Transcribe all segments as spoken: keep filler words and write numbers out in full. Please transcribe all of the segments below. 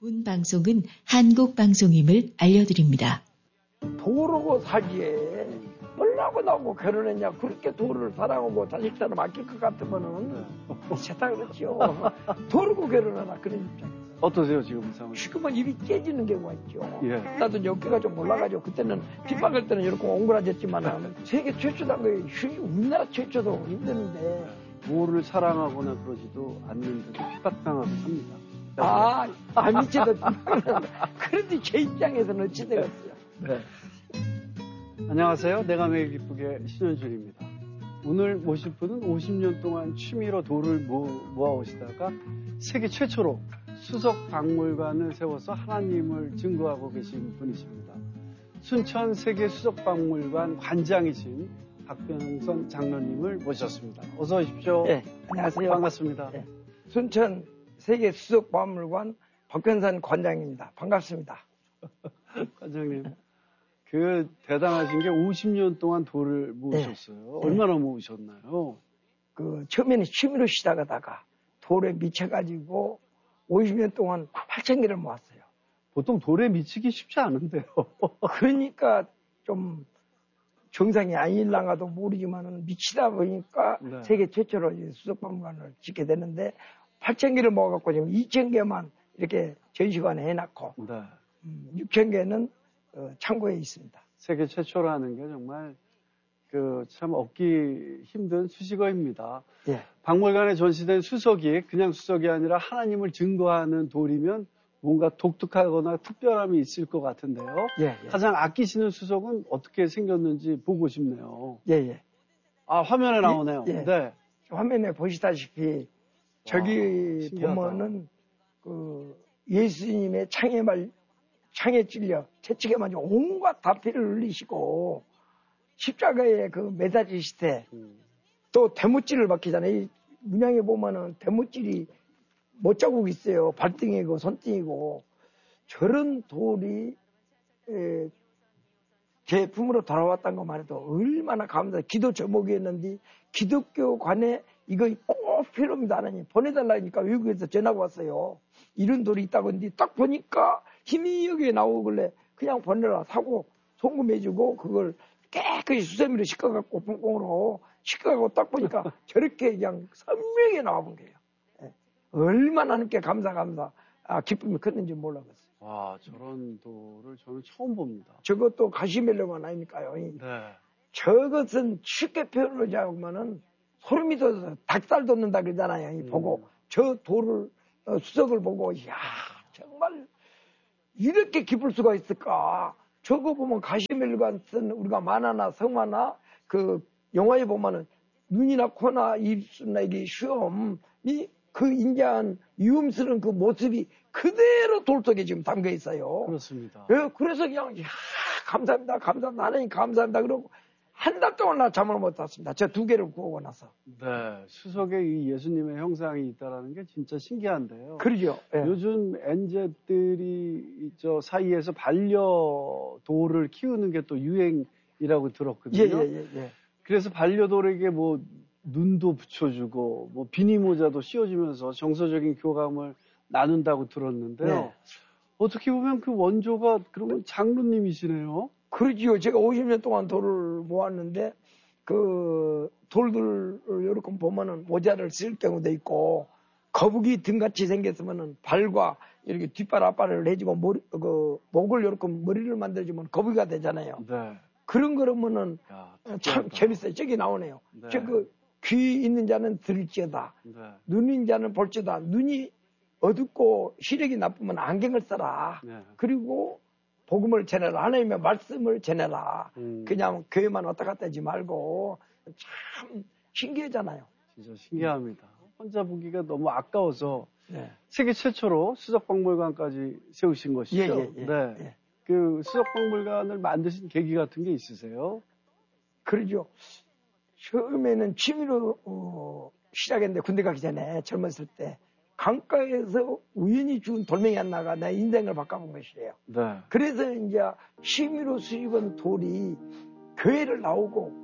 본 방송은 한국 방송임을 알려드립니다. 도르고 살기에 얼마고 나고 결혼했냐. 그렇게 도르를 사랑하고 자식처럼 아낄 것 같으면은 세다 그렇지요. 도르고 결혼하나 그런 입장에서. 어떠세요 지금 상황? 지금은 입이 깨지는 경우가 있죠. 예. 나도 어깨가 좀 올라가죠. 그때는 빗박을 때는 이렇게 옹그라졌지만 세계 최초다 거예요. 우리나라 최초도 힘드는데. 도를 사랑하거나 그러지도 않는데도 핍박당하고 삽니다. 아, 아 미치다. 그런데 제 입장에서는 어찌 되겠어요. 네. 안녕하세요. 내가 매일 기쁘게 신현준입니다. 오늘 모실 분은 오십 년 동안 취미로 돌을 모아오시다가 세계 최초로 수석 박물관을 세워서 하나님을 증거하고 계신 분이십니다. 순천 세계 수석 박물관 관장이신 박병선 장로님을 모셨습니다. 어서 오십시오. 네, 안녕하세요. 반갑습니다. 네. 순천 세계 수석 박물관 박병선 관장입니다. 반갑습니다. 관장님, 그 대단하신 게 오십 년 동안 돌을 모으셨어요. 네. 얼마나 모으셨나요? 그 처음에는 취미로 시작하다가 돌에 미쳐가지고 오십 년 동안 팔천 개를 모았어요. 보통 돌에 미치기 쉽지 않은데요. 그러니까 좀 정상이 아닐랑가도 모르지만은 미치다 보니까 네. 세계 최초로 수석박물관을 짓게 되는데 팔천 개를 모아갖고 지금 이천 개만 이렇게 전시관에 해놨고 네. 음, 육천 개는 어, 창고에 있습니다. 세계 최초라는 게 정말 그 참 얻기 힘든 수식어입니다. 예. 박물관에 전시된 수석이 그냥 수석이 아니라 하나님을 증거하는 돌이면 뭔가 독특하거나 특별함이 있을 것 같은데요. 예, 예. 가장 아끼시는 수석은 어떻게 생겼는지 보고 싶네요. 예, 예. 아, 화면에 나오네요. 예, 예. 네. 화면에 보시다시피 저기 와, 보면은 그 예수님의 창에 말 창에 찔려 채찍에 맞아 온갖 다피를 흘리시고 십자가에 그 매달리실 때 또 대못질을 박히잖아요. 이 문양에 보면은 대못질이 못자국이 있어요. 발등이고 손등이고 저런 돌이 에, 제품으로 돌아왔다는 것만 해도 얼마나 감사해. 기도 제목이었는데 기독교관에 이거 꼭 필요합니다. 하나님 보내달라니까 외국에서 전화가 왔어요. 이런 돌이 있다고 했는데 딱 보니까 힘이 여기에 나오길래 그냥 보내라 사고 송금해주고 그걸 깨끗이 수세미로 씻어갖고 뽕뽕으로 씻어갖고 딱 보니까 저렇게 그냥 선명하게 나와본 거예요. 네. 얼마나 하나님께 감사 감사 아, 기쁨이 컸는지 몰라봤어요. 와, 저런 돌을 저는 처음 봅니다. 저것도 가시멜로만 아닙니까요? 네. 저것은 쉽게 표현하자면은 소름이 돋아서 닭살 돋는다 그러잖아요. 이 보고 음. 저 돌을 어, 수석을 보고 이야 정말 이렇게 기쁠 수가 있을까? 저거 보면 가시멜로가 쓴 우리가 만화나 성화나 그 영화에 보면은 눈이나 코나 입술나 이게 시험이 그 인자한 위험스러운 그 모습이 그대로 돌 속에 지금 담겨 있어요. 그렇습니다. 그래서 그냥 야, 감사합니다, 감사합니다, 하나님 감사합니다. 그러고 한 달 동안 나 잠을 못 잤습니다. 저 두 개를 구하고 나서. 네, 수석에 이 예수님의 형상이 있다라는 게 진짜 신기한데요. 그러죠. 네. 요즘 엔제들이 저 사이에서 반려돌을 키우는 게 또 유행이라고 들었거든요. 예, 예, 예, 예. 그래서 반려돌에게 뭐 눈도 붙여주고 뭐 비니 모자도 씌워주면서 정서적인 교감을 나눈다고 들었는데요. 네. 어떻게 보면 그 원조가 그러면 장로님이시네요. 그러지요. 제가 오십 년 동안 돌을 모았는데 그 돌들 이렇게 보면은 모자를 쓸 경우도 있고 거북이 등같이 생겼으면은 발과 이렇게 뒷발 앞발을 내주고 머리 그 목을 이렇게 머리를 만들어주면 거북이가 되잖아요. 네. 그런 거라면은 야, 참 재밌어요. 저기 나오네요. 네. 저 그 귀 있는 자는 들을지어다. 네. 눈 있는 자는 볼지어다. 눈이 어둡고 시력이 나쁘면 안경을 써라. 네. 그리고 복음을 전해라. 하나님의 말씀을 전해라. 음. 그냥 교회만 왔다 갔다 하지 말고 참 신기하잖아요. 진짜 신기합니다. 혼자 보기가 너무 아까워서 네. 세계 최초로 수석박물관까지 세우신 것이죠. 예, 예, 예. 네. 예. 그 수석박물관을 만드신 계기 같은 게 있으세요? 그러죠. 처음에는 취미로 어, 시작했는데 군대 가기 전에 젊었을 때 강가에서 우연히 죽은 돌멩이 하나가 내 인생을 바꿔본 것이에요. 네. 그래서 이제 취미로 수입은 돌이 교회를 나오고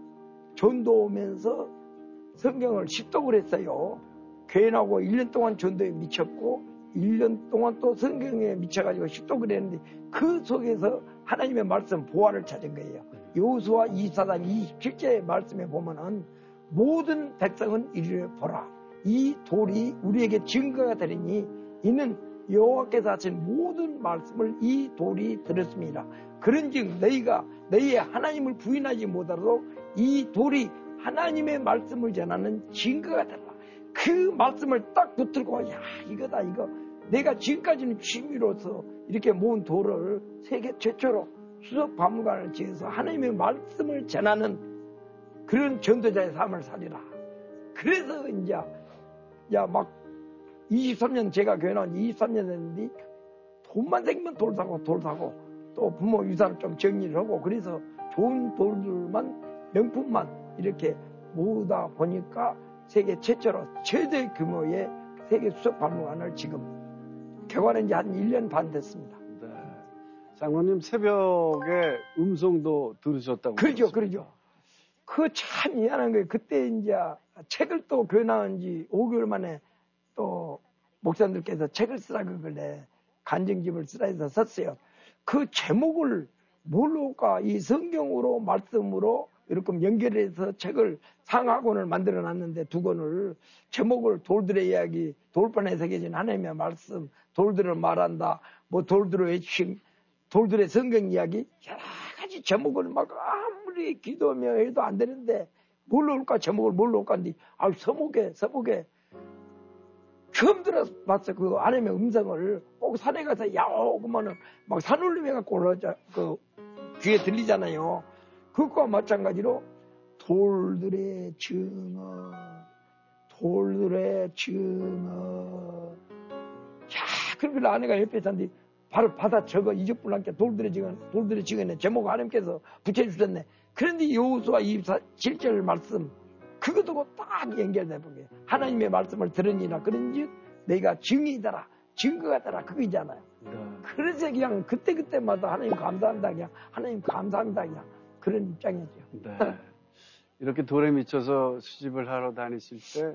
전도오면서 성경을 십독을 했어요. 교회 나오고 일 년 동안 전도에 미쳤고 일 년 동안 또 성경에 미쳐가지고 식독을 했는데 그 속에서 하나님의 말씀 보화를 찾은 거예요. 여호수아 이십사 장 이십칠 절 말씀에 보면은 모든 백성은 이를 보라. 이 돌이 우리에게 증거가 되리니 이는 여호와께서 하신 모든 말씀을 이 돌이 들었습니다. 그런즉 너희가 너희의 하나님을 부인하지 못하도록 이 돌이 하나님의 말씀을 전하는 증거가 되라. 그 말씀을 딱 붙들고 야 이거다 이거 내가 지금까지는 취미로서 이렇게 모은 돌을 세계 최초로 수석 박물관을 지어서 하나님의 말씀을 전하는 그런 전도자의 삶을 살리라. 그래서 이제 야 막 이십삼 년 제가 교회 나온 이십삼 년 됐는데 돈만 생기면 돌 사고 돌 사고 또 부모 유산을 좀 정리를 하고 그래서 좋은 돌들만 명품만 이렇게 모으다 보니까 세계 최초로 최대 규모의 세계 수석 박물관을 지금 개관한 지 한 일 년 반 됐습니다. 네. 장로님 새벽에 음성도 들으셨다고. 그러죠, 그러죠. 그 참 미안한 거예요. 그때 이제 책을 또 교회 나온 지 오 개월 만에 또 목사님들께서 책을 쓰라 그걸래 간증집을 쓰라 해서 썼어요. 그 제목을 뭘로 할까? 이 성경으로 말씀으로 이렇게 연결해서 책을 상하권을 만들어 놨는데 두 권을 제목을 돌들의 이야기, 돌판에 새겨진 하나님의 말씀, 돌들을 말한다, 뭐 돌들의 외침, 돌들의 성경 이야기 여러 가지 제목을 막 아무리 기도하며 해도 안 되는데 뭘로 할까? 제목을 뭘로 할까? 근데 아 서목에 서목에 처음 들어봤어. 그 하나님의 음성을 꼭 산에 가서 야오그만은 막 산울림해 갖고 올라자 그 귀에 들리잖아요. 그것과 마찬가지로 돌들의 증언, 돌들의 증언. 야, 그걸 아내가 옆에 있었는데 바로 받아 적어 이적불란께 돌들의 증언, 돌들의 증언에 제목 하나님께서 붙여주셨네. 그런데 여호수아 이십칠 절 말씀 그것도 딱 연결돼 보게. 하나님의 말씀을 들으니라 그런즉 내가 증이더라, 증거가 되라 그거잖아요. 네. 그래서 그냥 그때 그때마다 하나님 감사합니다, 그냥 하나님 감사합니다, 그냥 그런 입장이죠. 네. 이렇게 돌에 미쳐서 수집을 하러 다니실 때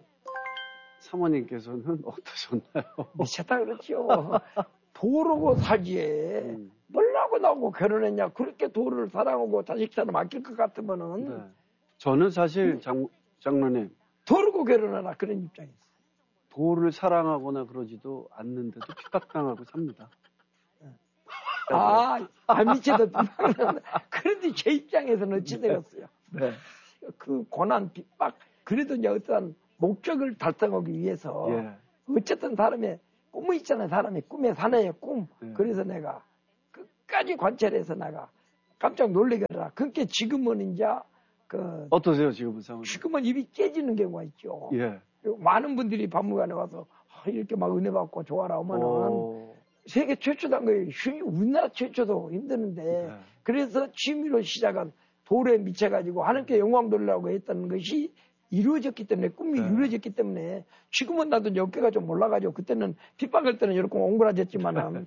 사모님께서는 어떠셨나요? 미쳤다 그렇죠. 돌하고 살기에 음. 뭘라고 나오고 결혼했냐. 그렇게 돌을 사랑하고 자식처럼 아낄 것 같으면은. 네. 저는 사실 장, 장로님. 돌하고 결혼하라 그런 입장이었어요. 돌을 사랑하거나 그러지도 않는데도 핍박당하고 삽니다. 아, 아 미쳐도 핍박을 그런데 제 입장에서는 어찌 되겠어요. 네. 그 고난, 핍박. 그래도 이제 어떠한 목적을 달성하기 위해서. 예. 어쨌든 사람의 꿈이 있잖아요. 사람의 꿈에 사나이의 꿈. 예. 그래서 내가 끝까지 관찰해서 내가 깜짝 놀래게 하라. 그러니까 지금은 이제 그. 어떠세요, 지금은 상황이? 지금은 입이 깨지는 경우가 있죠. 예. 많은 분들이 박물관에 와서 아, 이렇게 막 은혜 받고 좋아라 하면은 오. 세계 최초단 거예요. 우리나라 최초도 힘드는데. 예. 그래서 취미로 시작한 돌에 미쳐가지고 하나님께 영광 돌리라고 했던 것이 이루어졌기 때문에 꿈이 네. 이루어졌기 때문에 지금은 나도 어깨가 좀 올라가죠. 그때는 핍박할 때는 이렇게 옹그라졌지만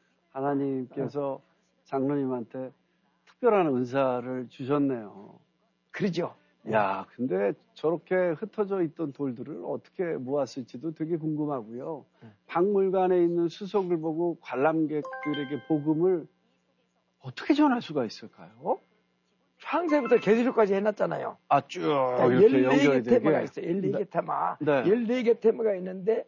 하나님께서 장로님한테 특별한 은사를 주셨네요. 그러죠. 야, 근데 저렇게 흩어져 있던 돌들을 어떻게 모았을지도 되게 궁금하고요. 네. 박물관에 있는 수석을 보고 관람객들에게 복음을 어떻게 전할 수가 있을까요? 창세부터 계시록까지 해놨잖아요. 아, 쭉 이렇게 연결이 되게. 테마가 있어요. 열네 개 네. 테마. 네. 열네 개 테마가 있는데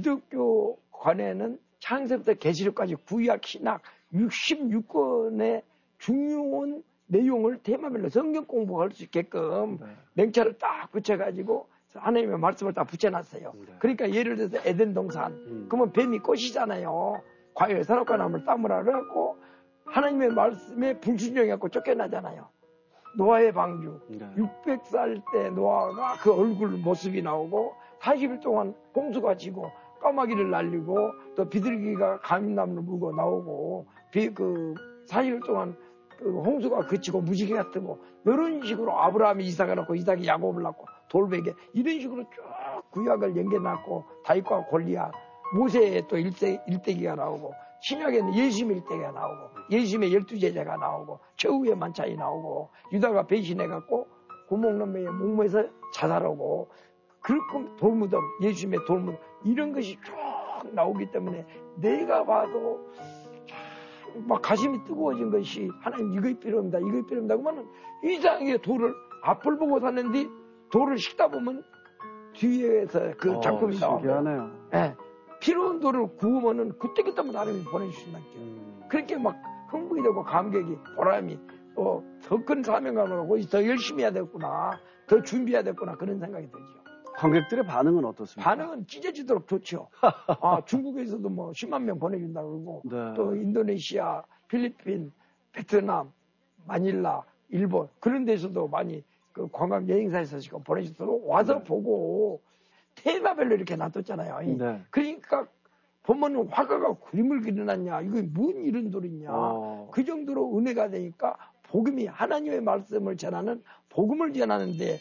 기독교관에는 창세부터 계시록까지 구약, 신약 육십육 권의 중요한 내용을 테마별로 성경 공부할 수 있게끔 네. 맹차를 딱 붙여가지고 하나님의 말씀을 딱 붙여놨어요. 네. 그러니까 예를 들어서 에덴 동산. 음. 그러면 뱀이 꽃이잖아요. 과일 선악과 나무를 따무라 그래갖고 하나님의 말씀에 불순종해갖고 쫓겨나잖아요. 노아의 방주. 네. 육백 살 때 노아가 그 얼굴 모습이 나오고 사십 일 동안 홍수가 지고 까마귀를 날리고 또 비둘기가 감람나무를 물고 나오고 비, 그 사십 일 동안 그 홍수가 그치고 무지개가 뜨고 이런 식으로 아브라함이 이삭을 낳고 이삭이 야곱을 낳고 돌베개 이런 식으로 쭉 구약을 연결해놨고 다윗과 골리앗 모세의 또 일대, 일대기가 나오고 신약에는 예수님 일대기가 나오고 예수님의 열두 제자가 나오고 최후의 만찬이 나오고 유다가 배신해갖고 구멍놈의 목에서 자살하고 그렇게 돌무덤 예수님의 돌무덤 이런 것이 쭉 나오기 때문에 내가 봐도 막 가슴이 뜨거워진 것이 하나님 이거 필요합니다. 이거 필요합니다. 그러면 이상하게 돌을 앞을 보고 샀는데 돌을 싣다 보면 뒤에서 그 어, 작품이 나와요. 신기하네요. 예. 필요한 돌을 구우면은 그때그때마다 하나님이 보내주신다는 게 음. 그렇게 막 흥분이 되고 감격이 보람이 또 더 큰 사명감을 하고 더 열심히 해야 되겠구나 더 준비해야 되겠구나 그런 생각이 들죠. 관객들의 반응은 어떻습니까? 반응은 찢어지도록 좋죠. 아, 중국에서도 뭐 십만 명 보내준다 그러고 네. 또 인도네시아, 필리핀, 베트남, 마닐라, 일본 그런 데서도 많이 그 관광 여행사에서 지금 보내주도록 와서 네. 보고 테마별로 이렇게 놔뒀잖아요. 네. 그러니까 보면은 화가가 그림을 그려놨냐 이거 뭔 이런 돌이냐 어. 그 정도로 은혜가 되니까 복음이 하나님의 말씀을 전하는 복음을 전하는데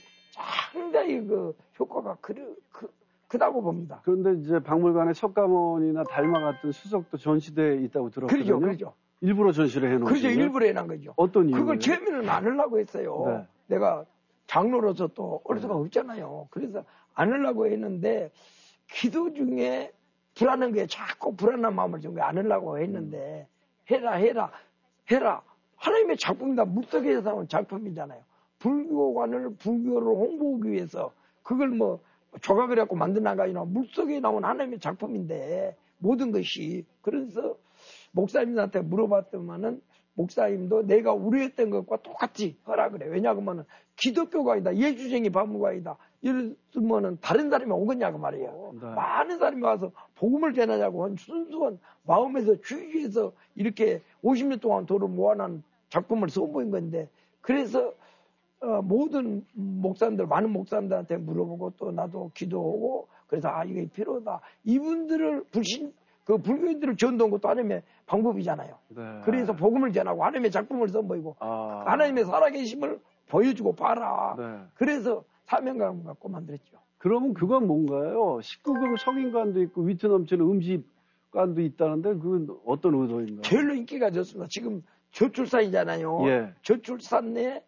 상당히 그 효과가 그, 그, 크다고 봅니다. 그런데 이제 박물관에 석가모니나 달마 같은 수석도 전시대에 있다고 들었거든요. 그러죠, 그러죠. 일부러 전시를 해놓은 그러죠, 거죠. 일부러 해놓은 거죠. 어떤 이유예요? 그걸 처음에는 안 하려고 했어요. 네. 내가 장로로서 또 어릴 수가 없잖아요. 그래서 안 하려고 했는데 기도 중에 불안한 게 자꾸 불안한 마음을 준 게 안 하려고 했는데 해라 해라 해라 하나님의 작품이다. 물속에서 나온 작품이잖아요. 불교관을 불교를 홍보하기 위해서 그걸 뭐 조각을 해갖고 만든 나가 아니라 물속에 나온 하나님의 작품인데 모든 것이 그래서 목사님한테 물어봤더만은 목사님도 내가 우려했던 것과 똑같이 하라 그래. 왜냐하면은 기독교가 아니다. 예수쟁이 박물관이다. 예를 들면은 다른 사람이 오겠냐고 말이에요. 네. 많은 사람이 와서 복음을 전하자고 한 순수한 마음에서 주의해서 이렇게 오십 년 동안 돌을 모아놓은 작품을 선보인 건데 그래서 어, 모든 목사님들 많은 목사님들한테 물어보고 또 나도 기도하고 그래서 아 이게 필요하다. 이분들을 불신 그 불교인들을 전도한 것도 하나님의 방법이잖아요. 네. 그래서 복음을 전하고 하나님의 작품을 선보이고 아. 하나님의 살아계심을 보여주고 봐라. 네. 그래서 사명감 갖고 만들었죠. 그러면 그건 뭔가요? 십구 금 성인관도 있고 위트 넘치는 음식관도 있다는데 그건 어떤 의도인가요? 제일로 인기가 좋습니다. 지금 저출산이잖아요. 예. 저출산 내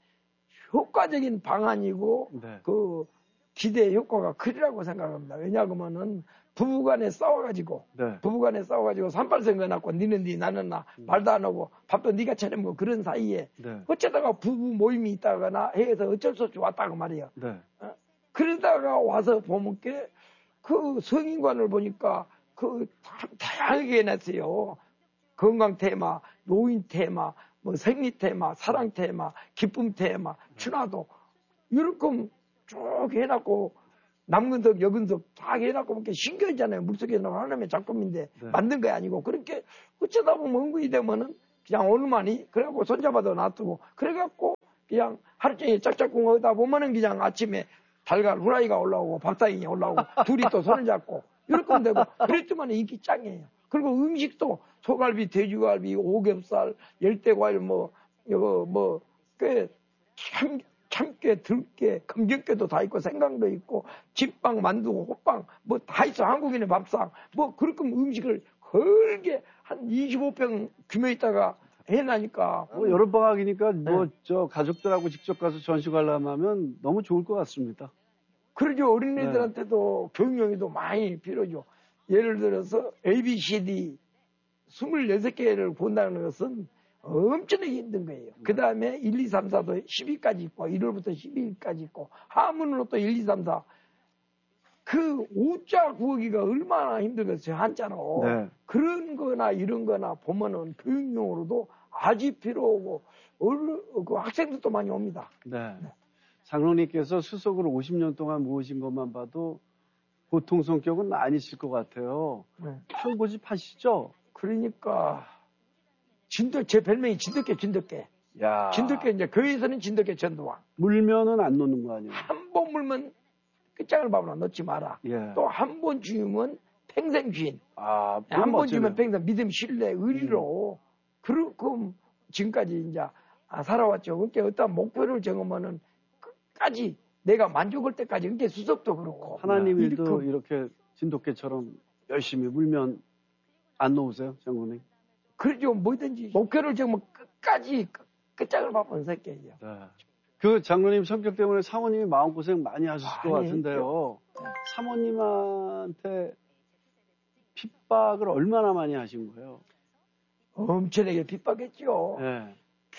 효과적인 방안이고 네. 그 기대 효과가 크리라고 생각합니다. 왜냐하면은 부부간에 싸워가지고 네. 부부간에 싸워가지고 삼팔선 거놨고 니는 니 나는 나 음. 말도 안 하고 밥도 네가 차려먹고 그런 사이에 네. 어쩌다가 부부 모임이 있다거나 해서 어쩔 수 없이 왔다고 말이에요. 네. 어? 그러다가 와서 보면 게 그 성인관을 보니까 그 다양하게 해놨어요. 건강 테마, 노인 테마, 뭐 생리 테마, 사랑 테마, 기쁨 테마, 추나도 이렇게 쭉 해놨고 남근석, 여근석 다 해놨고 그렇게 신기하잖아요. 물속에 나온 하나님의 작품인데 네. 만든 게 아니고 그렇게 어쩌다 보면 은근히 되면은 그냥 얼마니 그래갖고 손잡아도 놔두고 그래갖고 그냥 하루 종일 짝짝꿍 하다 보면은 그냥 아침에 달걀 후라이가 올라오고 밥상이 올라오고 둘이 또 손을 잡고 이렇게 하면 되고 그랬더만 인기 짱이에요. 그리고 음식도 소갈비, 돼지갈비, 오겹살, 열대과일 뭐 이거 뭐 꽤 참 참깨, 들깨, 검정깨도 다 있고 생강도 있고 집빵, 만두, 호빵 뭐 다 있어. 한국인의 밥상 뭐 그렇게 음식을 걸게 한 이십오 평 규모 있다가 해나니까 뭐 여름방학이니까 뭐 네. 저 가족들하고 직접 가서 전시 관람하면 너무 좋을 것 같습니다. 그러죠. 어린이들한테도 네. 교육용이도 많이 필요죠. 예를 들어서 에이 비 씨 디 스물여섯 개를 본다는 것은 엄청나게 힘든 거예요. 네. 그 다음에 일, 이, 삼, 사도 십이까지 있고 일월부터 십이일까지 있고 하문으로 또 일, 이, 삼, 사 그 오자 구하기가 얼마나 힘들겠어요. 한자로. 네. 그런 거나 이런 거나 보면은 교육용으로도 아주 필요하고 어른, 그 학생들도 많이 옵니다. 네. 네. 장로님께서 수석으로 오십 년 동안 모으신 것만 봐도 보통 성격은 아니실 것 같아요. 네. 편고집 하시죠? 그러니까 진돗 제 별명이 진돗개 진돗개. 야. 진돗개 이제 교회에서는 진돗개 전도왕. 물면은 안 놓는 거 아니에요? 한 번 물면 끝장을 봐라 넣지 마라. 예. 또 한 번 주면 평생 주인. 아, 한 번 주면 평생 믿음, 신뢰, 의리로. 음. 그렇게 지금까지 이제 살아왔죠. 그러니까 어떤 목표를 정하면은 끝까지 내가 만족할 때까지 그게 수석도 그렇고. 하나님일도 이렇게, 이렇게 진돗개처럼 열심히 물면 안 놓으세요, 장로님? 그러죠. 뭐든지 목표를 정하면 끝까지 끝장을 봐보는 새끼예요. 네. 그 장로님 성격 때문에 사모님이 마음고생 많이 하셨을 것 같은데요. 사모님한테 핍박을 얼마나 많이 하신 거예요? 엄청나게 핍박했죠. 네.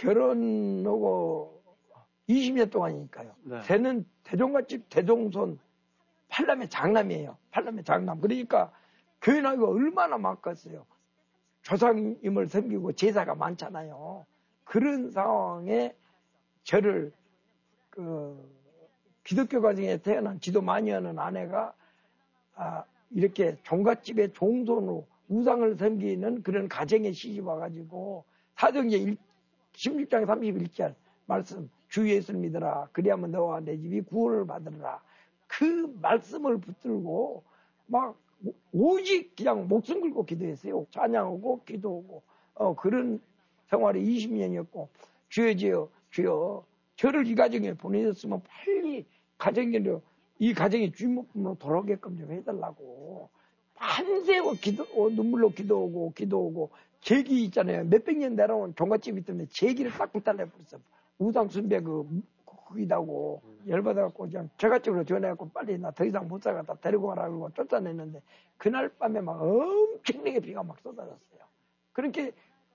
결혼하고 이십 년 동안이니까요. 네. 새는 대종갓집 대종손 팔남의 장남이에요. 팔남의 장남. 그러니까 교회 나이가 얼마나 많겠어요. 조상님을 섬기고 제사가 많잖아요. 그런 상황에 저를 그 기독교 가정에 태어난 지도 많이 하는 아내가 아, 이렇게 종갓집의 종손으로 우상을 섬기는 그런 가정에 시집 와가지고 사도행전 십육 장 삼십일 절 말씀 주 예수를 믿어라 그리하면 너와 내 집이 구원을 받으리라 그 말씀을 붙들고 막 오직 그냥 목숨 걸고 기도했어요. 찬양하고 기도하고 어, 그런 생활이 이십 년이었고 주여 주여 주여 저를 이 가정에 보내줬으면 빨리 가정으로 이 가정의 주인목으로 돌아오게끔 좀 해달라고 밤새워 기도 눈물로 기도하고 기도하고 제기 있잖아요. 몇백 년 내려온 종갓집이 때문에 제기를 딱 불달래버렸어. 우상 숭배 그 거기다고 열받아갖고 그냥 제갓집으로 전해갖고 빨리 나 더 이상 못 살겠다 데리고 가라 그러고 쫓아냈는데 그날 밤에 막 엄청나게 비가 막 쏟아졌어요. 그렇게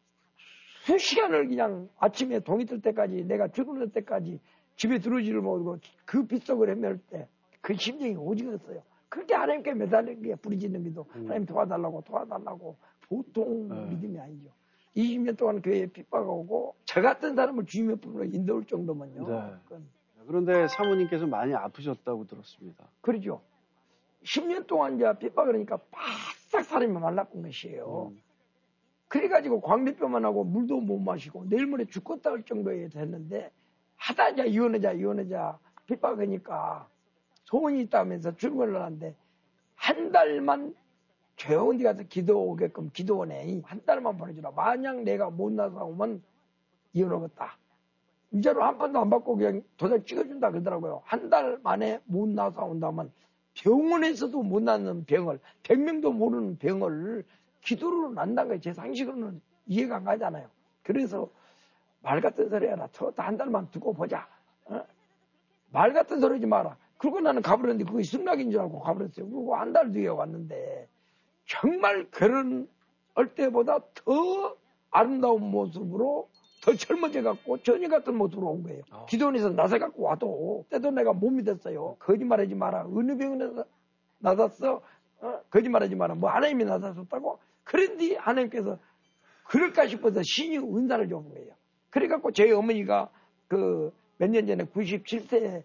수시간을 그냥 아침에 동이 뜰 때까지 내가 출근할 때까지 집에 들어오지를 못하고 그 빗속을 헤맬 때 그 심정이 오지겠어요. 그렇게 하나님께 매달린 게 부르짖는 기도 음. 하나님 도와달라고 도와달라고 보통 음. 믿음이 아니죠. 이십 년 동안 교회에 핍박하고 저 같은 사람을 주님의 품으로 인도할 정도면요. 네. 그런데 사모님께서 많이 아프셨다고 들었습니다. 그렇죠. 십 년 동안 이제 핍박을 하니까 바싹 사람이 말라쁜 것이에요. 음. 그래가지고 광대뼈만 하고 물도 못 마시고 내일 모레 죽겠다 할 정도에 됐는데 하다 이제 이혼하자 이혼하자 핍박하니까 소원이 있다면서 출근을 하는데 한 달만 조용히 가서 기도 오게끔 기도원에 한 달만 보내주라. 만약 내가 못 나서 오면 이혼하겠다. 이자로 한 번도 안 받고 그냥 도장 찍어준다 그러더라고요. 한 달 만에 못 나서 온다면 병원에서도 못 낫는 병을 백 명도 모르는 병을 기도로 난다는 게 제 상식으로는 이해가 안 가잖아요. 그래서 말 같은 소리 해라. 저도 한 달만 두고 보자. 어? 말 같은 소리 하지 마라. 그리고 나는 가버렸는데 그게 승낙인 줄 알고 가버렸어요. 그리고 한 달 뒤에 왔는데 정말 결혼할 때보다 더 아름다운 모습으로 더 젊어져갖고 전이 같은 모습으로 온 거예요. 어. 기도원에서 나서갖고 와도 때도 내가 못 믿었어요. 거짓말하지 마라. 어느 병원에서 나섰어? 어? 거짓말하지 마라. 뭐 하나님이 나섰었다고? 그런데 하나님께서 그럴까 싶어서 신이 은사를 준 거예요. 그래갖고 제 어머니가 그 몇 년 전에 구십칠 세에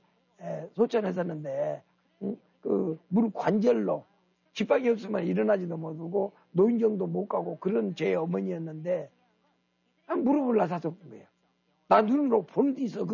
소천했었는데 응? 그 무릎 관절로 지팡이 없으면 일어나지도 못하고 노인정도 못 가고 그런 제 어머니였는데 무릎을 나사줬던 거예요. 나 눈으로 보는 데 있어.